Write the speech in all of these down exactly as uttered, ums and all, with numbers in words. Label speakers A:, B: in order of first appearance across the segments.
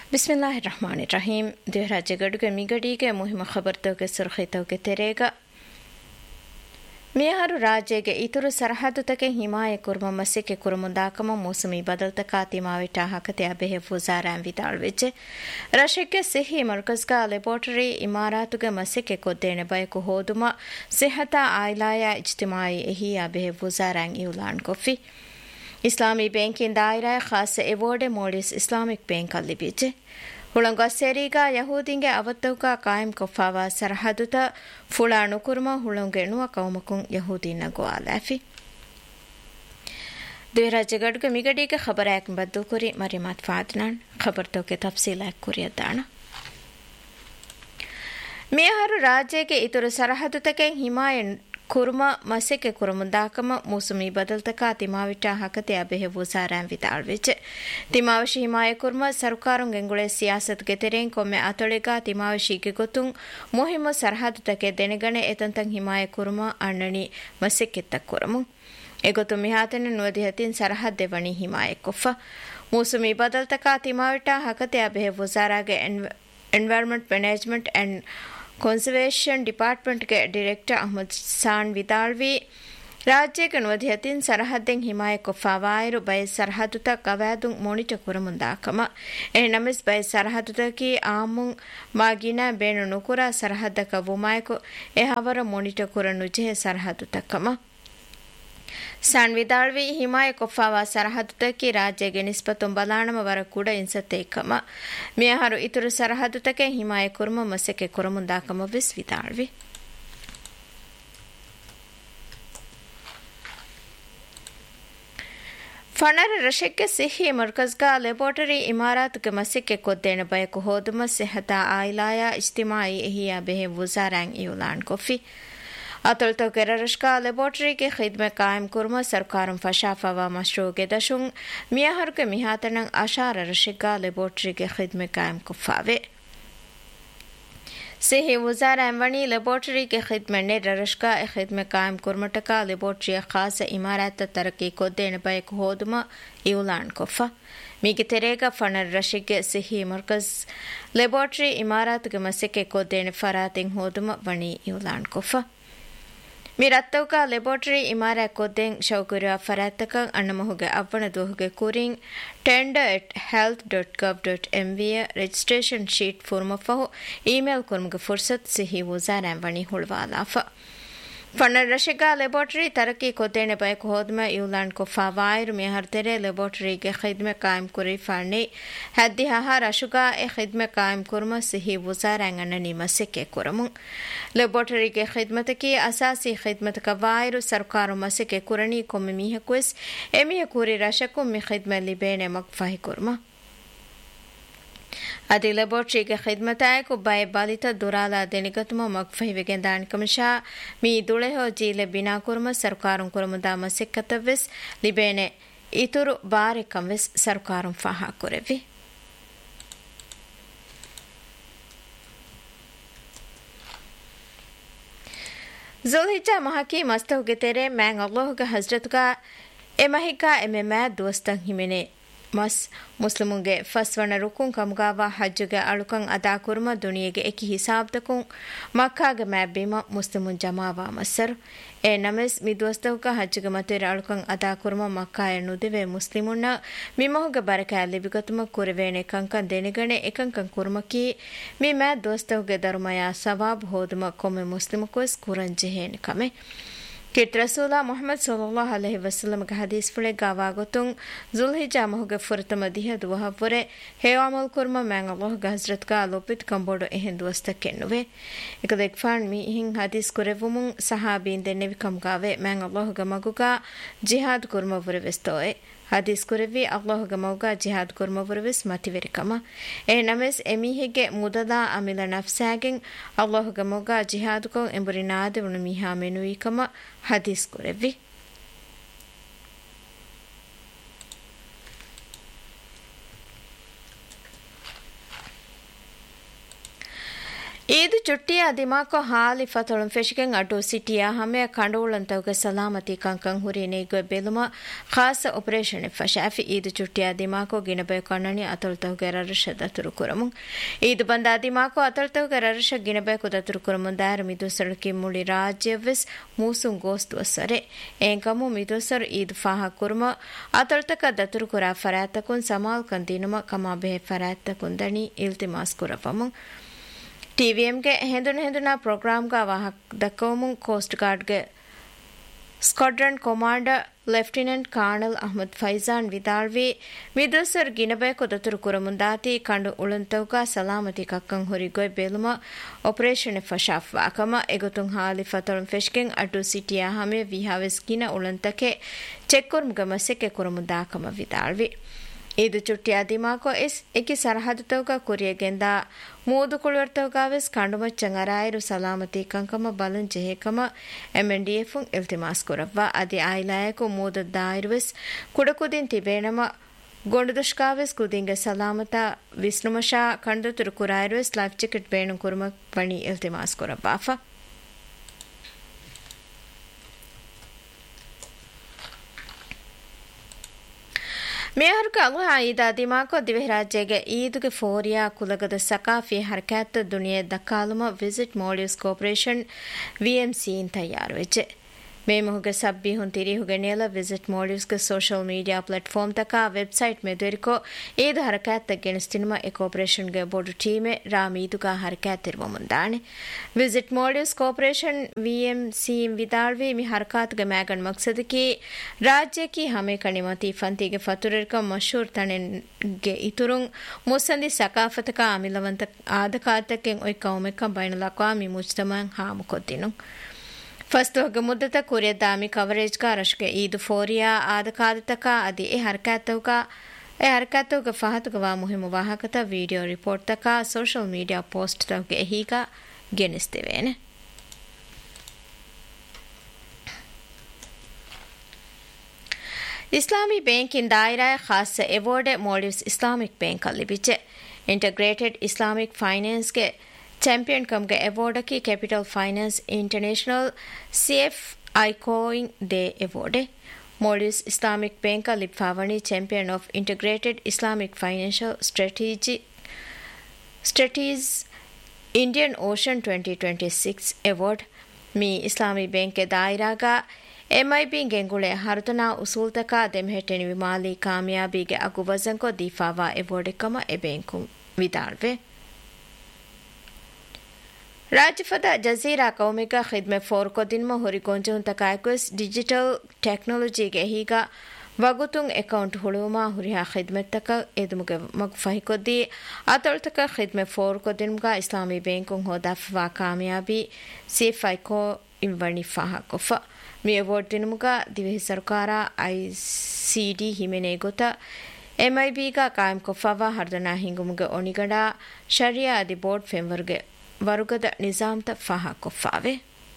A: बिस्मिल्लाहिर्रहमानिर्रहीम देहराज गडुगे मिगडीगे मुहिम खबरतोगे सुर्खितोगे ತೆರೆಗ ಮಿಯಾರು ರಾಜ್ಯಗೆ ಇತುರು ಸರಹದುತಕೆ ಹಿಮಾಯ ಕುರ್ಮ ಮಸ್ಸಿಕೆ ಕುರುಮುಂದಾಕಮ ಮೌಸಮಿ ಬದಲ್ತ ಕಾತಿಮಾವಿಟ ಹಕತೆ ಅಬೆಹೆ ಫುಜಾರಾಂ ವಿದಾಳ್ವೆಜ್ಜೆ ರಶಕ್ಕೆ ಸಿಹಿ ಮರ್ಕಜ್ಗಾ ಲೆಬೋಟರಿ ಇಮಾರಾತುಗೆ ಮಸ್ಸಿಕೆ ಕೊದ್ದೇನೆ ಬಯಕು ಹೋದುಮ ಸಿಹತಾ ಆಯ್ಲಾಯ ಇಜ್ತಿಮಾಯಿ ಎಹಿ ಅಬೆಹೆ ಫುಜಾರಾಂ ಇವುಲಾನ್ ಕೊಫಿ ಇಸ್ಲಾಮಿ ಬ್ಯಾಂಕಿನ ದಾಯಿರಾಯ ಖಾಸ ಎವೋರ್ಡೆ ಮೋಡಿಸ್ ಇಸ್ಲಾಮಿಕ್ ಬ್ಯಾಂಕ್ ಅಲ್ಲಿ ಬೀಜೆ ಹುಳಂಗ ಸೇರಿಗ ಯಹೂದಿಂಗೆ ಅವತ್ತೌಕ ಕಾಯಂ ಕೊಫಾವ ಸರಹದುತ ಫುಳಾ ನುಕುರ್ಮ ಹುಳಂಗೆ ನುವ ಕೌಮಕುಂ ಯಹೂದಿನ ಗೋಆಲಾಫಿ ದೇಹರಾಜ್ಯ ಗಡ್ಗೆ ಮಿಗಡಿಗೆ ಖಬರಾಕ್ ಬದ್ದು ಕುರಿ ಮರಿಮಾತ್ ಫಾದ್ನಾನ್ ಖಬರ್ ತೋಕೆ ತಫ್ಸೀಲಾಕ್ ಕುರಿಯದ್ದಾಣ ಮೇಹರು ರಾಜ್ಯಗೆ ಇತುರು ಸರಹದುತಕೆ ಹಿಮಾಯನ್ kurma ಮಸೆಕೆ ಕುರುಮುಂದಾಕಮ ಮೂಸುಮಿ ಬದಲ್ತಕ ತಿಮಾವಿಟ ಹಕತೆ ಅಬೆಹೆ ವೂಸಾರಾಂ ವಿತಾಳ್ವೆಜೆ ತಿಮಾವಶಿ ಹಿಮಾಯ kurma ಸರ್ಕಾರುಂ ಗೆಂಗುಳೆ ಸಿಯಾಸತ್ಗೆ ತೆರೆಂ ಕೊಮ್ಮೆ ಅತೊಳೆಗ ತಿಮಾವಶಿಗೆ ಗೊತ್ತುಂ ಮುಹಿಮ ಸರ್ಹದುತಕೆ ದೆನೆಗಣೆ ಎತಂತಂ ಹಿಮಾಯ kurma ಅಣ್ಣಣಿ ಮಸೆಕೆತ್ತ ಕುರಮು ಎಗೊತ್ತು ಮಿಹಾತನೆ ನುವದಿಹತಿನ್ ಸರ್ಹದ್ ದೆವಣಿ ಹಿಮಾಯ ಕೊಫ ಮೂಸುಮಿ ಬದಲ್ತಕ ತಿಮಾವಿಟ ಹಕತೆ ಅಬೆಹೆ ವೂಸಾರಾಗೆ environment management and conservation ಡಿಪಾರ್ಟ್ಮೆಂಟ್ಗೆ director Ahmed ಸಾನ್ ವಿದಾಳ್ವಿ ರಾಜ್ಯಕ್ಕೆ ನುವದಿಹತಿನ್ ಸರಹದ್ದೆಂ ಹಿಮಾಯ ಕೊಫಾವಾಯಿರು ಬಯ ಸರಹದುತ ಕವಾದುಂ monitor ಕುರಮುಂದಾಕಮ A ನಮಿಸ್ ಬಯ ಸರಹದುತಕಿ ಆಮುಂ ಮಾಗಿನ ಬೇಣು ನುಕುರ ಸರಹದ್ದಕ ವುಮಾಯಕು A ಹವರ monitor ಕುರನು J ಸರಹದುತಕಮ ಸಾನ್ ವಿದಾಳ್ವಿ ಹಿಮಾಯ ಕೊಫಾವಾ ಸರಹದುತಕಿ ರಾಜ್ಯಗೆ ನಿಸ್ಬತುಂ ಬಲಾಣಮ ವರ ಕೂಡ ಇನ್ಸತೇಕಮ ಮಿಯಹರು ಇತುರು ಸರಹದುತಕೆ ಹಿಮಾಯ ಕುರ್ಮ ಮಸೆಕೆ ಕುರಮುಂದಾಕಮ ವಿಸ್ ವಿದಾಳ್ವಿ ಫಣರ ರಶಕ್ಕೆ ಸಿಹಿ ಮರ್ಕಜ್ಗಾ ಲೆಬೋಟರಿ ಇಮಾರಾತ್ಗೆ ಮಸೆಕೆ ಕೊದ್ದೇನ ಬಯಕು ಹೋದುಮ ಸೆಹತಾ ಆಯ್ಲಾಯ ಇಜ್ತಿಮಾಯಿ ಎಹಿಯಾ ಬೆಹೆ ವುಜಾರಾಂ ಇವುಲಾನ್ ಕೊಫಿ अतुल तो केररशका लेबोरेटरी के खिदमत कायम कुर्मा सरकारम फशाफा व मशरू के दशुंग मियाहर के मिहातनंग आशार रशिका लेबोरेटरी के खिदमत कायम कुफावे सेही वज़ारा वनी लेबोरेटरी के खिदमत ने ररशका खिदमत कायम कुर्मटका लेबोरेटरी खास इमारत तरक्की को देने पर एक होदमा इउलान कोफा मीके तेरेगा फनर रशिके सेही मरकज लेबोरेटरी इमारत के मसके को देने फरातिंग होदमा वनी इउलान कोफा ಮಿರತ್ತೌಕ ಲೆಬೋಟರಿ ಇಮಾರ ಕೊದ್ದೆಂ ಶೌಕುರ ಫರಾತಕ ಅಣ್ಣಮಹುಗೆ ಅವ್ವಣ ದೋಹುಗೆ ಕೂರಿಂಗ್ ಟೆಂಡರ್ ಎಟ್ health dot ಗವ್ dot M ವಿಯ registration sheet ಫಾರ್ಮಫಹು email ಕುರ್ಮಗೆ ಫುರ್ಸತ್ ಸಿಹಿ ವಜಾರಾಂ ವಣಿ ಹುಳ್ವಾಲಾಫ ಫಣ್ಣರ್ ರಶಿಗಾ ಲೆಬೋಟರಿ ತರಕಿ ಕೊದ್ದೇನೆ ಬಯಕು ಹೋದ್ಮ ಇವುಲಾನ್ ಕೊಫಾ ವಾಯಿರು ಮಿಹರ್ ತೆರೆ ಲೆಬೋಟರಿಗೆ ಖಿದ್ಮೆ ಕಾಯಂ ಕುರಿ ಫಾಣಿ ಹದ್ದಿ ಹಹ ರಶುಗಾ ಎ ಖಿದ್ಮೆ ಕಾಯಂ ಕುರ್ಮ ಸಿಹಿ ವಜಾರಾಂ ಅನ್ನನಿ ಮಸೆಕೆ ಕುರಮು ಲೆಬೋಟರಿಗೆ ಖಿದ್ಮತಕಿ ಅಸಾಸಿ ಖಿದ್ಮತಕ ವಾಯಿರು ಸರ್ಕಾರು ಮಸೆಕೆ ಕುರಣಿ ಕೊಮ್ಮೆ ಮಿಹಕುಸ್ ಎಮಿಹ ಕುರಿ ರಶಕು ಮಿ ಖಿದ್ಮೆ ಲಿಬೇನೆ ಮಕ್ಫಾಹಿ ಕುರ್ಮ ಅದಿ ಲೆಬೋಟರಿಗೆ ಖಿದ್ಮತಾಯಕು ಬಯ ಬಾಲಿತ ದುರಾಲ ದೆನಿಗತುಮ ಮಕ್ಫಹಿ ವೆಗೆಂದಾನ್ ಕಮಶಾ ಮಿ ದುಳೆಹೋ ಜೀಲೆ ಬಿನಾ ಕುರ್ಮ ಸರ್ಕಾರುಂ ಕುರಮುದಾ ಮಸೆಕ್ಕತವೆಸ್ ಲಿಬೇನೆ ಇತುರು ಬಾರೆ ಕಂವೆಸ್ ಸರ್ಕಾರುಂ ಫಹಾ ಕುರೆವಿ ज़ुल्हिज्जा माह की मस्तह के तेरे मैंग अल्लाह का हजरत का एमहिका एमे मै दोस्तंग हिमेने मस मुस्लिमुंगे फसवण रुकुं कमगावा हज्जुगे अळुकं अदा कुर्मा दुनियेगे एकी हिसाब तकुं मक्कागे मै बीमा मुस्लिमुन जमावा मसर ए नमेस मि दोस्तौका हज्जुगे मतेर अळुकं अदा कुर्मा मक्काय नुदिवे मुस्लिमुन मिमहुगे बरका लिबिगतुम कुरवेने कंकं देनिगणे एकंकं कुर्मकी मि मै दोस्तौगे दरुमया सवाब होदुम कोमे मुस्लिमुकोस कुरन जेहेन कमे कित रसूला मोहम्मद सल्लल्लाहु अलैहि वसल्लम का हदीस फुले गावा गोतुं जुल्हिज्जा महुगे फुरतम दिह दुवहवरे हे अमल कुर्मा मैंग अल्लाह का हजरत का लोपित कंबोडो एहन दोस्त केनुवे एक देख फान मी हिं हदीस कुरेवुमुं सहाबीन दे नेविकम गावे मैंग अल्लाह का मगुगा जिहाद कुर्मा वरे वेस्तोए हदीस कुरेवी अल्लाह का मौगा जिहाद कुर्मा वरे वेस मतिवेरिकमा ए नमेस एमीहेगे मुददा अमिला नफ्सागिं अल्लाह का मौगा जिहाद को एंबुरिनादे वनु मिहा मेनुइकमा हदीस कुरेवी ಈದು ಚುಟ್ಟಿಯ ದಿಮಾಕೋ ಹಾಲಿ ಫತೊಳಂ ಫೆಶಿಕೆಂ ಅಟೋ ಸಿಟಿಯ ಹಮೆಯ ಕಂಡೋಳಂತವಗ ಸಲಾಮತಿ ಕಂಕಂ ಹುರಿನೇಗ ಬೆಲುಮ ಖಾಸ ಆಪರೇಷನ್ ಫಶಾಫಿ ಈದು ಚುಟ್ಟಿಯ ದಿಮಾಕೋ ಗಿನಬೆ ಕಣ್ಣನಿ ಅತೊಳ್ತವಗ ರರಶ ದತುರು ಕುರಮು ಈದು ಬಂದ ದಿಮಾಕೋ ಅತೊಳ್ತವಗ ರರಶ ಗಿನಬೆ ಕುದತುರು ಕುರಮು ದಾರ ಮಿದುಸಳಕಿ ಮುಳಿ ರಾಜ್ಯವಿಸ್ ಮೂಸುಂ ಗೋಸ್ತು ಸರೆ ಎಂಕಮು ಮಿದುಸರ್ ಈದು ಫಾಹ ಕುರ್ಮ ಅತೊಳ್ತಕ ದತುರು ಕುರ ಫರಾತಕುನ್ ಸಮಾಲ್ ಕಂದಿನುಮ ಕಮಾ ಬೆಹೆ ಫರಾತಕುನ್ ದನಿ ಇಲ್ತಿಮಾಸ್ ಕುರಫಮು ಟಿವಿಎಂಗೆ ಹೆಂದುನ ಹೆಂದುನ ಪ್ರೋಗ್ರಾಮ್ಗ ವಾಹಕ್ ದಕ್ಕವಮುಂ coast ಗಾರ್ಡ್ಗೆ squadron commander lieutenant colonel Ahmed Faizan ವಿದಾಳ್ವಿ ಮಿದುಸರ್ ಗಿನಬೆ ಕೊದತುರು ಕುರಮುಂದಾತಿ ಕಂಡು ಉಳಂತೌಕ ಸಲಾಮತಿ ಕಕ್ಕಂ ಹೊರಿಗೊಯ್ ಬೇಲುಮ ಆಪರೇಷನ್ ಫಶಾಫ್ ವಾಕಮ ಎಗೊತುಂ ಹಾಲಿ ಫತೊಳಂ ಫೆಶ್ಕೆಂ ಅಟು ಸಿಟಿಯ ಹಮೆ ವಿಹಾವೆಸ್ ಗಿನ ಉಳಂತಕೆ ಚೆಕ್ಕುರ್ಮ್ಗ ಮಸೆಕೆ ಕುರಮುಂದಾಕಮ ವಿದಾಳ್ವಿ ಈದು ಚುಟ್ಟಿಯ ದಿಮಾಕೋ ಎಸ್ ಎಕಿ ಸರಹದುತವಗ ಕುರಿಯಗೆಂದ ಮೂದು ಕುಳುವರ್ತವಗಾವೆಸ್ ಕಂಡುಮಚ್ಚಂ ಅರಾಯರು ಸಲಾಮತಿ ಕಂಕಮ ಬಲಂ ಜೆಹೇಕಮ ಎಂಎನ್ಡಿಎಫ್ಉಂ ಇಲ್ತಿಮಾಸ್ ಕುರವ್ವ ಅದಿ ಆಯ್ಲಾಯಕು ಮೂದದ್ದಾಯಿರುವೆಸ್ ಕುಡಕುದಿನ್ ತಿಬೇನಮ ಗೊಂಡುದುಷ್ಕಾವೆಸ್ ಕುದಿಂಗೆ ಸಲಾಮತ ವಿಷ್ಣುಮಶಾ ಕಂಡುತುರು ಕುರಾಯಿರುವೆಸ್ ಲೈಫ್ ಜಿಕೆಟ್ ಬೇಣು ಕುರುಮ ಪಣಿ ಇಲ್ತಿಮಾಸ್ ಕುರವ್ವಾಫ ಮೇಹರ್ಕ ಅಗು ಈದ ದಿಮಾಕೋ ದಿವೆ ರಾಜ್ಯಗೆ ಈದುಗೆ ಫೋರಿಯಾ ಕುಲಗದ ಸಕಾಫಿ ಹರಕಾತ್ ದುನಿಯಾ ದಕ್ಕಾಲುಮ ವಿಸಿಟ್ ಮಾಲ್ಡೀವ್ಸ್ ಕಾರ್ಪೊರೇಷನ್ ವಿಎಂಸಿ ಇನ್ ತಯಾರುವೆಚ್ಚೆ ಮೇಮುಹುಗೆ ಸಬ್ಬಿ ಹುಂತಿರಿ ಹುಗೆ ನೇಲ ವಿಸಿಟ್ ಮಾಲ್ಡೀವ್ಸ್ಗೆ ಸೋಷಲ್ ಮೀಡಿಯಾ ಪ್ಲಾಟ್ಫಾರ್ಮ್ ತಕ ವೆಬ್ಸೈಟ್ ಮೆದುರಿಕೋ ಈದು ಹರಕಾತ್ ಗೆಣಿಸ್ತಿನುಮ ಎ ಕಾರ್ಪೊರೇಷನ್ಗೆ ಬೋರ್ಡು ಟೀಮೆ ರಾಮೀದುಗ ಹರಕಾತ್ ಇರುವ ಮುಂದಾಣೆ ವಿಸಿಟ್ ಮಾಲ್ಡೀವ್ಸ್ ಕಾರ್ಪೊರೇಷನ್ ವಿಎಂಸಿ ವಿದಾಳ್ವಿ ಮಿ ಹರಕಾತ್ಗೆ ಮ್ಯಾಗನ್ ಮಕ್ಸದಕಿ ರಾಜ್ಯಕಿ ಹಮೆ ಕಣಿಮತಿ ಫಂತಿಗೆ ಫತುರಿಕ ಮಶೂರ್ ತಣೆಗೆ ಇತುರುಂ ಮುಸಂದಿ ಸಕಾಫತಕ ಅಮಿಲವಂತ ಆದಕಾತಕ್ಕೆ ಒಯ್ ಕೌಮೆಕ ಬೈನಲಕ್ವಾ ಮಿ ಮುಜ್ತಮನ್ ಹಾಮು ಕೊದ್ದಿನು ಫಸ್ತುಹಗ ಮುದ್ದತ ಕುರಿಯದ್ದಾಮಿ ಕವರೇಜ್ಗ ರಶ್ಗೆ ಈದು ಫೋರಿಯಾ ಆದಕಾದತಕ ಅದಿ ಎ ಹರಕಾತವಗ ಎ ಹರಕಾತವಗ ಫಹತುಗವಾ ಮುಹಿಮು ವಾಹಕತ ವಿಡಿಯೋ ರಿಪೋರ್ಟ್ ತಕ ಸೋಷಲ್ ಮೀಡಿಯಾ ಪೋಸ್ಟ್ ತವಗೆ ಹೀಗ ಗೆನಿಸ್ತಿವೇನೆ ಇಸ್ಲಾಮಿ ಬ್ಯಾಂಕಿನ್ ದಾಯಿರಾಯ ಖಾಸ ಎವಾರ್ಡ್ ಮಾಲ್ಡೀವ್ಸ್ ಇಸ್ಲಾಮಿಕ್ ಬ್ಯಾಂಕ್ ಅಲ್ಲಿ ಬಿಚ್ಚೆ integrated Islamic ಫೈನಾನ್ಸ್ಗೆ champion ಕಮ್ಗೆ ಅವಾರ್ಡಕ್ಕೆ capital finance international CF ಐಕೋಯಿಂಗ್ day award Maldives Islamic bank ಲಿಪ್ಫಾವಣಿ champion of integrated Islamic financial strategy ಸ್ಟ್ರಾಟೀಸ್ Indian ocean twenty twenty six award me Islami bank ದಾಯಿರಾಗ ಎಂಐಬಿ ಗೆಂಗುಳೆ ಹರತನಾ ಉಸೂಲ್ ತಕ ದೆಮ್ಹೆಟೆನಿ ವಿಮಾಲಿ ಕಾಮಯಾಬಿಗೆ ಅಗು ವಜಂಕೊ ದೀಫಾವಾ award comma A bank ವಿದಾಳ್ವೆ ರಾಜ್ಯಫದ Jazeera ಕೌಮಿಕ ಖಿದ್ಮೆ ಫೋರ್ಕೊ ದಿನ್ಮ ಹೊರಿಗೊಂಜುನ್ ತಕಾಯಕುಸ್ digital ಟೆಕ್ನಾಲಜಿಗೆ ಹೀಗ ವಗುತುಂ account ಹುಳುಮ ಹುರಿಹಾ ಖಿದ್ಮೆತ್ ತಕ ಎದುಮುಗೆ ಮಗು ಫಹಿಕೊದ್ದಿ ಅತೊಳ್ತಕ ಖಿದ್ಮೆ ಫೋರ್ಕೊ ದಿನ್ಮಗ ಇಸ್ಲಾಮಿ ಬ್ಯಾಂಕುಂ ಹೋದಾಫವಾ ಕಾಮಯಾಬಿ ಸಿಫೈಕೋ ಇಂವಣಿ ಫಾಹ ಕೊಫ ಮಿ award ದಿನ್ಮುಗ ದಿವೆಹಿ ಸರ್ಕಾರ ಐಸಿಡಿ ಹಿಮೆನೆ ಗೊತ ಎಂಐಬಿಗ ಕಾಯಂ ಕೊಫಾವಾ ಹರ್ದನಾ ಹಿಂಗುಮುಗೆ ಒಣಿಗಡ sharia ಅದಿ board ಫೆಂವರ್ಗೆ ವರುಗದ ನಿಜಾಮ್ತ ಫಾಹ ಕೊಫಾವೆ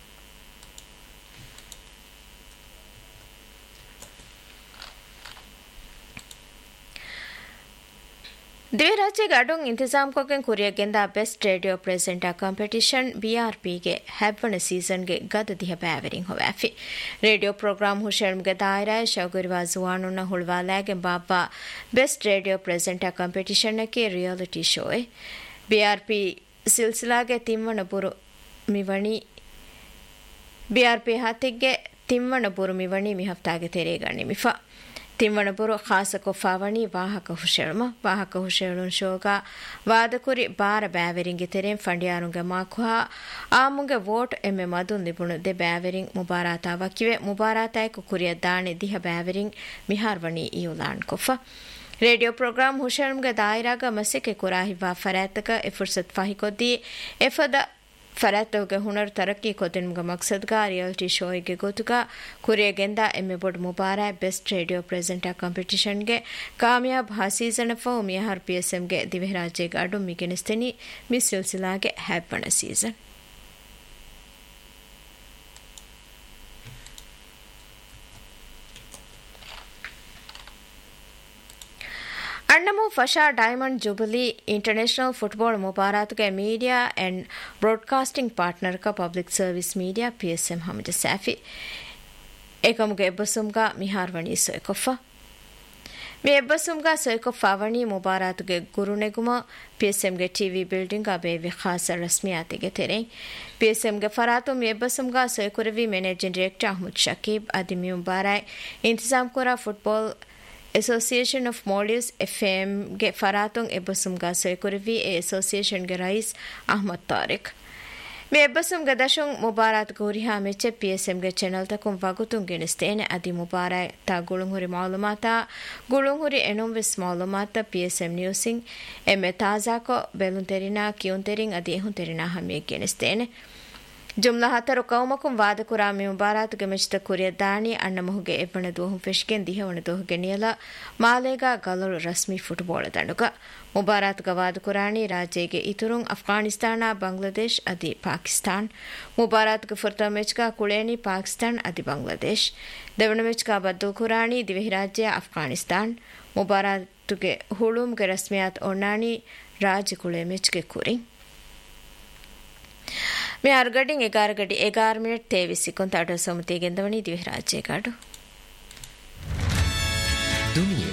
A: ದಿವೆ ರಾಜ್ಯಗೆ ಅಡುಂ ಇಂತಿಜಾಮ್ ಕೊಗೆನ್ ಕುರಿಯಗೆಂದ best radio presenter competition ಬಿಆರ್ಪಿಗೆ ಹೆಬ್ಬಣ ಸೀಸನ್ಗೆ ಗದ ದಿಹ ಬ್ಯಾವರಿಂಗ್ ಹೊವ್ಯಾಫಿ radio program ಹುಷೇಳ್ಮ್ಗೆ ದಾಯಿರಾಯ ಶೌಗರಿವಾ ಜುವಾನುನ್ನ ಹುಳ್ವಾಲಾಗೆ ಬಾಬಾ best radio presenter ಕಾಂಪಿಟಿಷನ್ನಕ್ಕೆ reality ಶೋಯೆ BRP ಸಿಲ್ಸಿಲಾಗೆ ತಿಮ್ಮಣ ಬುರು ಮಿವಣಿ BRP ಹತ್ತಿಗೆ ತಿಮ್ಮಣ ಬುರು ಮಿವಣಿ ಮಿಹಫ್ತಾಗೆ ತೆರೆಗಣಿ ಮಿಫಾ ತಿಮ್ಮಣ ಬುರು ಖಾಸ ಕೊಫಾವಣಿ ವಾಹಕ ಹುಷೇಳ್ಮ ವಾಹಕ ಹುಷೇಳುನ್ ಶೋಗ ವಾದಕುರಿ ಬಾರ ಬ್ಯಾವೆರಿಂಗೆ ತೆರೆಂ ಫಂಡಿಯಾರುಂಗೆ ಮಾಕುಹಾ ಆಮುಂಗೆ ವೋಟ್ ಎಮ್ಮೆ ಮದುನ್ ಲಿಬುಣು ದೆ ಬ್ಯಾವೆರಿಂಗ್ ಮುಬಾರಾತಾ ವಕಿವೆ ಮುಬಾರಾತಾಯಕು ಕುರಿಯ ದಾಣೆ ದಿಹ ಬ್ಯಾವೆರಿಂಗ್ ಮಿಹಾರ್ವಣಿ ಇಯುಲಾನ್ ಕೊಫಾ radio program ಹುಷೇಳ್ಮ್ಗೆ ದಾಯಿರಾಗ ಮಸೆಕೆ ಕುರಾಹಿವಾ ಫರಾತಕ A ಫುರ್ಸತ್ ಫಾಹಿಕೊದ್ದಿ ಎಫದ ಫರಾತವಗೆ Hunar ತರಕ್ಕಿ ಕೊದಿನ್ಮ್ಗ ಮಕ್ಸದ್ಗ reality ಶೋಯಿಗೆ ಗೊತುಗ ಕುರಿಯಗೆಂದ ಎಮ್ಮೆ ಬೊಡ್ ಮುಬಾರಾ ಬೆಸ್ಟ್ ರೇಡಿಯೋ ಪ್ರೆಸೆಂಟರ್ ಕಾಂಪಿಟಿಷನ್ಗೆ ಕಾಮಯಾಬ್ ಹಾ season flow ಮಿಯಹಾರ್ ಪಿಎಸ್ಎಂಗೆ ದಿವೆ ರಾಜ್ಯಗೆ ಅಡು ಮಿಗೆನಿಸ್ತೆನಿ miss ಸಿಲ್ಸಿಲಾಗೆ ಹ್ಯಾಪಣ season ಅಣ್ಣಮ Emu Fasha Diamond Jubilee International Football Mubarak Media and Broadcasting Partner ka Public Service Media P S M Hamid Safi Ekamuge Ebbasumga Miharwani Soikofa Me Ebbasumga Soikofawani Mubaratuge Guruneguma P S M ge T V building ka bevi khasa rasmiyati ge tere P S M ge Faratum Ebbasumga Soikurevi Managing Director Ahmad Shakib Adimi Mubarak Intizam Kora Football Association of Maldives F M ge Faratung Ebbasumga Soikurevi e Association ge Rais Ahmad Tariq Me Ebbasum ge Dashung Mubarak Guriha meche P S M ge channel takum wagutun genestene adi Mubarak ta gulunghuri malumata gulunghuri enum vis malumata P S M newsing emme taza ko belunterina kiuntering adi ehunterina hame genestene Jumla hataru kaumakum wada kurami Mubarak ge mechta kuriya dani anna muhuge ebana duhum fishken dihawna duhuge niyala malega galur rasmi football danduga Mubarak ge wada kurani rajyege iturung Afghanistana Bangladesh adi Pakistan Mubarak ge furta mechka kuleni Pakistan adi Bangladesh devana mechka baddu kurani divehi rajya Afghanistan Mubarak ge hulum ge rasmiyat onani rajya kule mechke kuri Me argading egar gadi egar minute tevisi kon tadu samati gendavani divi rajye gadu Duniya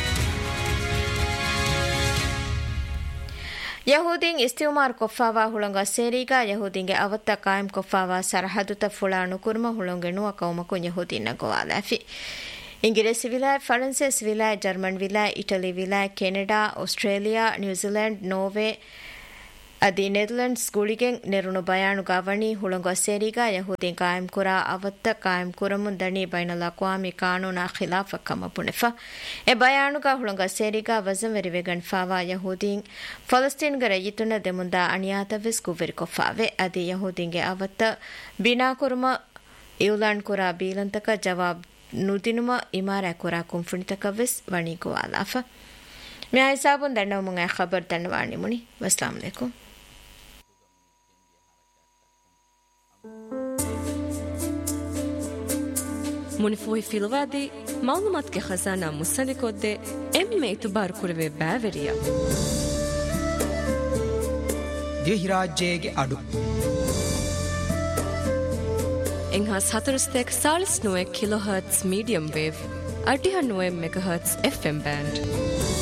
A: Yahudin istimar koffawa hulanga seriga Yahudinge avatta qaim koffawa sarhaduta fulanu kurma hulunge nuwa qaumakun Yahudinna gowalafi Ingiresi vilay, Faranses vilay, German vilay, Italy vilay, Canada, Australia, New Zealand, Norway adi Netherlands guligen nerunu bayanu gavani hulunga seriga Yahudin qaim kura avatta qaim kuramun dani bainal aqwami qanuna khilafa kamapunefa e bayanu ga hulunga seriga wazam verivegan fawa Yahudin Palestine gara yituna demunda aniyata vis kuveri kofave adi Yahudin ge avatta bina kurma Iulan kura bilantaka jawab nudinuma imara kura kumfunitaka vis wani ko alafa me hisabun danna mun ay khabar danwani muni wassalamu alaikum
B: ಮುನಿಫೋಯಿ ಫಿಲವಾದಿ ಮಾಲೂಮಾತ್ಗೆ ಖಜಾನಾ ಮುಸಲಿಕೊದ್ದೆ ಎಮ್ಮೆ ಇತುಬಾರ್ ಕುರವೆ ಬ್ಯಾವೆರಿಯ
C: ದಿಹಿರಾಜ್ಯಗೆ ಅಡು
B: ಎಂಹಾಸ್ ಹತರುಸ್ತೆಕ್ Chalisa ನೋವೆ kilo hertz medium wave ಅಡಿಹ ನೋವೆ megahertz F M band